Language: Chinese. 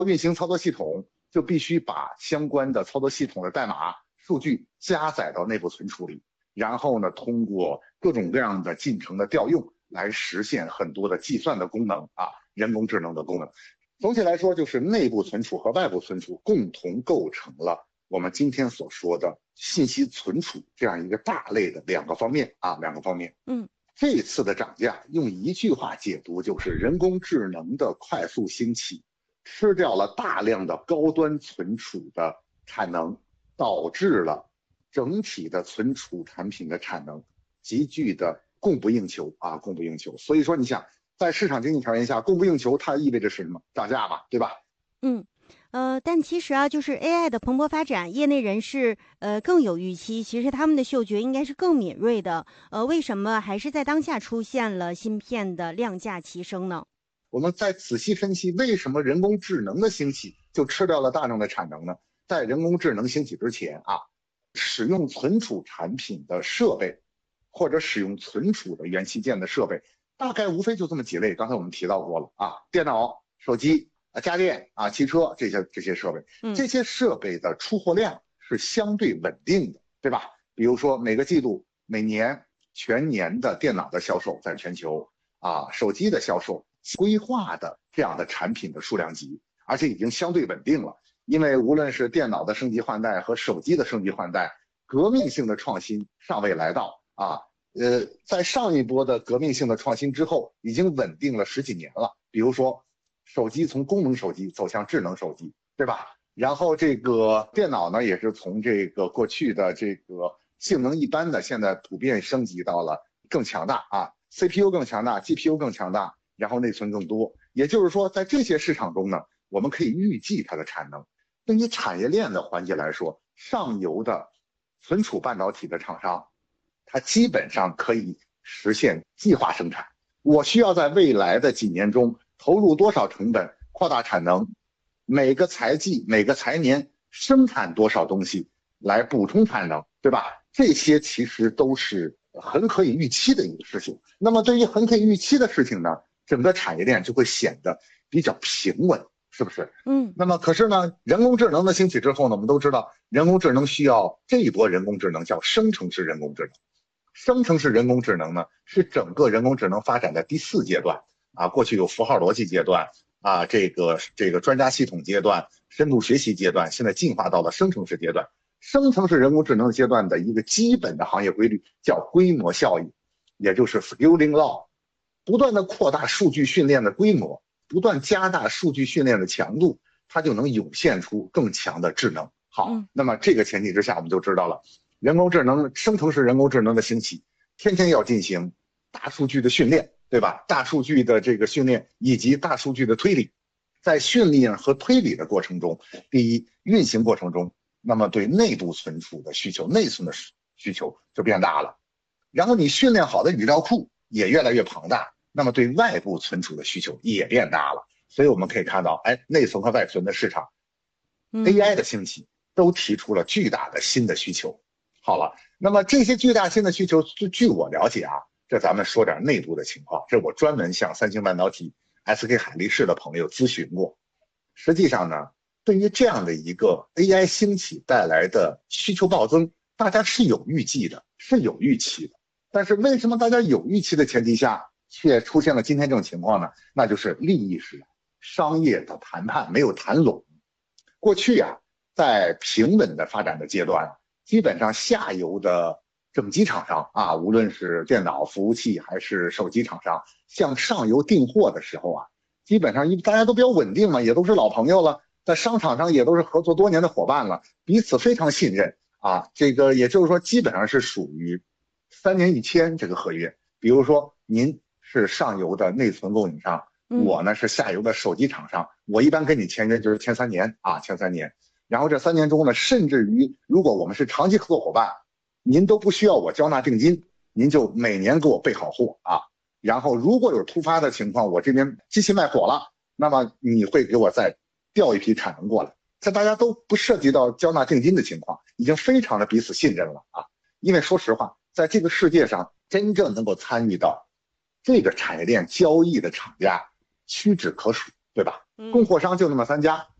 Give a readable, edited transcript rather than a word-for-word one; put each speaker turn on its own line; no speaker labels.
运行操作系统就必须把相关的操作系统的代码数据加载到内部存储里，然后呢，通过各种各样的进程的调用来实现很多的计算的功能啊，人工智能的功能。总体来说，就是内部存储和外部存储共同构成了我们今天所说的信息存储这样一个大类的两个方面。这次的涨价用一句话解读，就是人工智能的快速兴起吃掉了大量的高端存储的产能，导致了整体的存储产品的产能急剧的供不应求。所以说你想，在市场经济条件下，供不应求它意味着是什么？涨价嘛，对吧？
但其实啊，就是 AI 的蓬勃发展，业内人士更有预期，其实他们的嗅觉应该是更敏锐的。为什么还是在当下出现了芯片的量价齐升呢？
我们再仔细分析，为什么人工智能的兴起就吃掉了大量的产能呢？在人工智能兴起之前啊，使用存储产品的设备或者使用存储的元器件的设备，大概无非就这么几类。刚才我们提到过了啊，电脑、手机、家电啊、汽车这些设备，这些设备的出货量是相对稳定的，对吧？比如说每个季度、每年全年的电脑的销售在全球啊，手机的销售规划的这样的产品的数量级，而且已经相对稳定了。因为无论是电脑的升级换代和手机的升级换代，革命性的创新尚未来到啊。在上一波的革命性的创新之后，已经稳定了10几年了。比如说，手机从功能手机走向智能手机，对吧？然后这个电脑呢，也是从这个过去的这个性能一般的，现在普遍升级到了更强大啊 ，CPU 更强大 ，GPU 更强大，然后内存更多。也就是说，在这些市场中呢，我们可以预计它的产能。对于产业链的环节来说，上游的存储半导体的厂商，它基本上可以实现计划生产。我需要在未来的几年中投入多少成本，扩大产能，每个财季、每个财年生产多少东西来补充产能，对吧？这些其实都是很可以预期的一个事情。那么对于很可以预期的事情呢，整个产业链就会显得比较平稳，是不是？那么可是呢，人工智能的兴起之后呢，我们都知道，人工智能需要这一波人工智能叫生成式人工智能。生成式人工智能呢，是整个人工智能发展的第4阶段啊。过去有符号逻辑阶段啊，这个专家系统阶段、深度学习阶段，现在进化到了生成式阶段。生成式人工智能阶段的一个基本的行业规律叫规模效应，也就是 scaling law， 不断的扩大数据训练的规模，不断加大数据训练的强度，它就能涌现出更强的智能。好，那么这个前提之下，我们就知道了。人工智能、生成式人工智能的兴起，天天要进行大数据的训练，对吧？大数据的这个训练以及大数据的推理，在训练和推理的过程中，第一，运行过程中，那么对内部存储的需求、内存的需求就变大了。然后你训练好的语料库也越来越庞大，那么对外部存储的需求也变大了。所以我们可以看到，内存和外存的市场，AI 的兴起都提出了巨大的新的需求。好了，那么这些巨大新的需求，据我了解啊，这咱们说点内部的情况，这我专门向三星半导体、SK 海力士的朋友咨询过。实际上呢，对于这样的一个 AI 兴起带来的需求暴增，大家是有预计的，是有预期的。但是为什么大家有预期的前提下，却出现了今天这种情况呢？那就是利益是商业的谈判没有谈拢。过去啊，在平稳的发展的阶段，基本上下游的整机厂商啊，无论是电脑服务器还是手机厂商，向上游订货的时候啊，基本上大家都比较稳定嘛，也都是老朋友了，在商场上也都是合作多年的伙伴了，彼此非常信任啊。这个也就是说，基本上是属于3年一签这个合约。比如说您是上游的内存供应商，我呢是下游的手机厂商，我一般跟你签约就是签3年啊，签3年。然后这3年中呢，甚至于如果我们是长期合作伙伴，您都不需要我交纳定金，您就每年给我备好货啊。然后如果有突发的情况，我这边机器卖火了，那么你会给我再调一批产能过来。这大家都不涉及到交纳定金的情况，已经非常的彼此信任了啊。因为说实话，在这个世界上，真正能够参与到这个产业链交易的厂家屈指可数，对吧？ 供货商就那么3家。